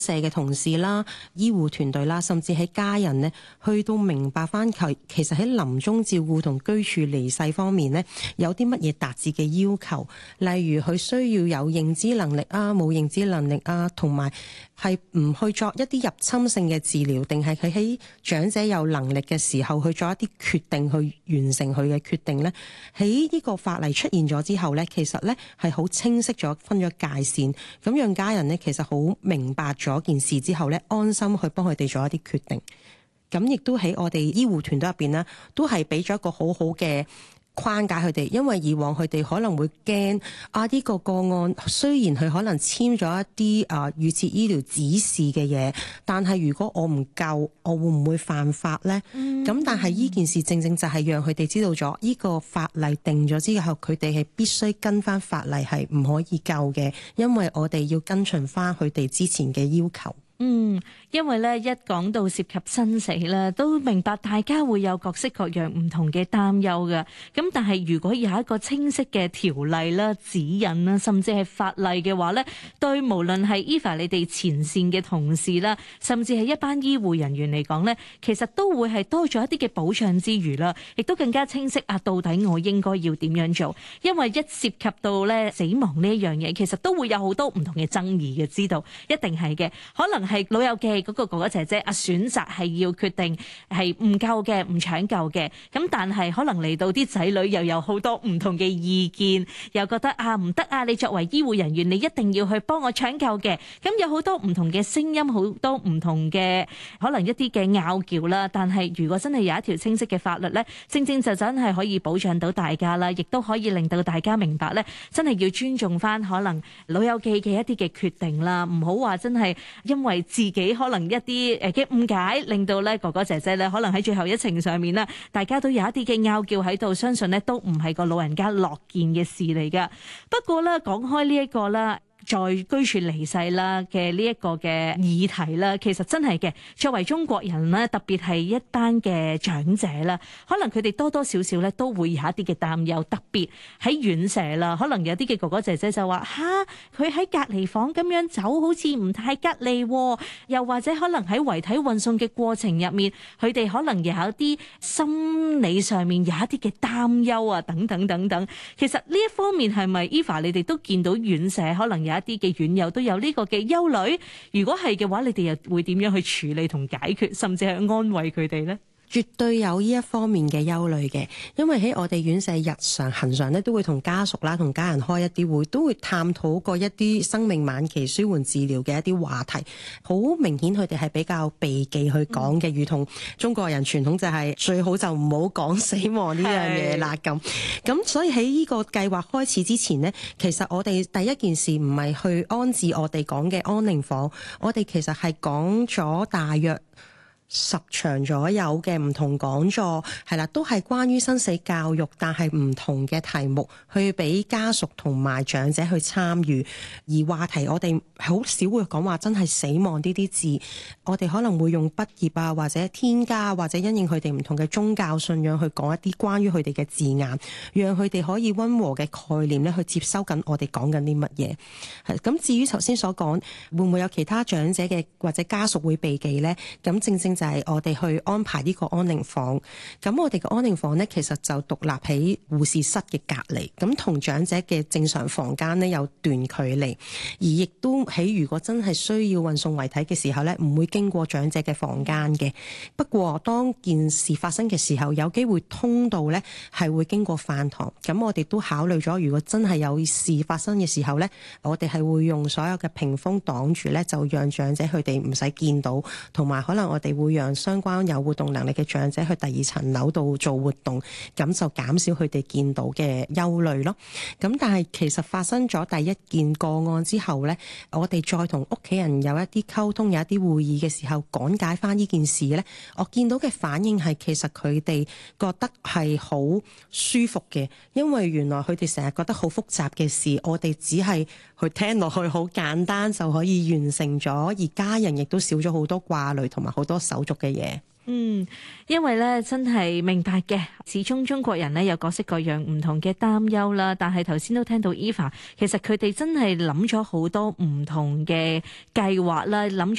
社嘅同事啦、醫護團隊啦，甚至喺家人呢，去到明白翻其實喺臨終照顧同居處離世方面呢，有啲乜嘢達至嘅要求，例如佢需要有認知能力啊、冇認知能力啊，同埋係唔去作一啲入侵性嘅治療，定係佢喺長者有能力嘅時候去作一啲決定，去完成佢嘅決定呢。喺呢個法例出現咗之後呢，其實呢係好清晰咗分咗界線，咁讓家人呢其實好明白咗件事之後咧，安心去幫佢哋做一啲決定。咁亦都喺我哋醫護團隊入邊呢，都係俾咗一個好好嘅框架佢哋，因為以往佢哋可能會驚呢個個案，雖然佢可能簽咗一啲預設醫療指示嘅嘢，但係如果我唔夠，我會唔會犯法呢？咁但係呢件事正正就係讓佢哋知道咗，呢個法例定咗之後，佢哋係必須跟翻法例，係唔可以救嘅，因為我哋要跟循翻佢哋之前嘅要求。 因為咧一講到涉及生死咧，都明白大家會有各式各樣唔同嘅擔憂嘅。咁但係如果有一個清晰嘅條例啦、指引啦，甚至係法例嘅話咧，對無論係 Eva 你哋前線嘅同事啦，甚至係一班醫護人員嚟講咧，其實都會係多咗一啲嘅保障之餘啦，亦都更加清晰到底我應該要點樣做。因為一涉及到咧死亡呢一樣嘢，其實都會有好多唔同嘅爭議嘅，知道一定係嘅，可能係老友記嗰個哥哥姐姐選擇係要決定係唔救嘅、唔搶救嘅，咁但係可能嚟到啲仔女又有好多唔同嘅意見，又覺得唔得你作為醫護人員，你一定要去幫我搶救嘅，咁有好多唔同嘅聲音，好多唔同嘅可能一啲嘅拗撬啦。但係如果真係有一條清晰嘅法律呢，正正就真係可以保障到大家啦，亦都可以令到大家明白呢，真係要尊重翻可能老友記嘅一啲嘅決定啦，唔好話真係因為自己可能一啲嘅誤解，令到咧哥哥姐姐咧可能喺最後一程上面咧，大家都有一啲嘅拗撬喺度，相信咧都唔係個老人家樂見嘅事嚟噶。不過咧講開呢一個啦，在居處離世啦嘅呢一個嘅議題啦，其實真係嘅，作為中國人咧，特別係一班嘅長者啦，可能佢哋多多少少咧都會有一啲嘅擔憂，特別喺院舍啦，可能有啲嘅哥哥姐姐就話佢喺隔離房咁樣走，好似唔太吉利，又或者可能喺遺體運送嘅過程入面，佢哋可能有一啲心理上面有一啲嘅擔憂等等等等。其實呢一方面係咪 Eva 你哋都見到院舍可能有一啲嘅院友都有呢個嘅憂慮？如果係嘅話，你哋又會點樣去處理同解決，甚至係安慰佢哋呢？ 絕對有呢一方面嘅憂慮嘅，因為喺我哋院舍日常恆常咧，都會同家屬啦、同家人開一啲會，都會探討過一啲生命晚期舒緩治療嘅一啲話題。好明顯佢哋係比較避忌去講嘅，如同中國人傳統就係最好就唔好講死亡呢樣嘢啦咁。所以喺呢個計劃開始之前呢，其實我哋第一件事唔係去安置我哋講嘅安寧房，我哋其實係講咗大約10場左右嘅唔同講座，係啦，都係關於生死教育，但係唔同嘅題目去俾家屬同埋長者去參與。而話題我哋好少會講話真係死亡呢啲字，我哋可能會用畢業或者天家或者因應佢哋唔同嘅宗教信仰去講一啲關於佢哋嘅字眼，讓佢哋可以溫和嘅概念咧去接收緊我哋講緊啲乜嘢。咁至於頭先所講會唔會有其他長者嘅或者家屬會避忌呢？咁正正就係我哋去安排呢個安寧房。咁我哋嘅安寧房呢，其實就獨立喺護士室嘅隔離，咁同長者嘅正常房間呢有段距離，而亦都喺如果真係需要運送遺體嘅時候呢，唔會經過長者嘅房間嘅。不過當件事發生嘅時候，有機會通道呢係會經過飯堂，咁我哋都考慮咗，如果真係有事發生嘅時候呢，我哋係會用所有嘅屏風擋住呢，就讓長者佢哋唔使見到，同埋可能我哋會讓相關有活動能力嘅長者去第2層樓度做活動，咁就減少佢哋見到嘅憂慮咯。咁但係其實發生咗第一件個案之後呢，我哋再同屋企人有一啲溝通，有一啲會議嘅時候講解翻呢件事呢，我見到嘅反應係其實佢哋覺得係好舒服嘅，因為原來佢哋成日覺得好複雜嘅事，我哋只係去聽落去好簡單就可以完成咗，而家人亦都少咗好多掛慮同埋好多手續嘅嘢。 因為咧真係明白嘅，始終中國人咧有各式各樣唔同嘅擔憂啦。但係頭先都聽到 Eva，其實佢哋真係諗咗好多唔同嘅計劃啦，諗咗